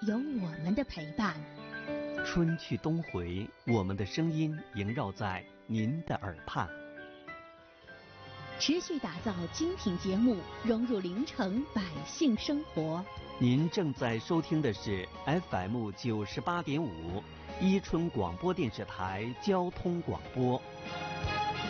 有我们的陪伴。 春去冬回，我们的声音萦绕在您的耳畔。 持续打造精品节目，融入临城百姓生活。 您正在收听的是 FM 98.5，伊春广播电视台交通广播。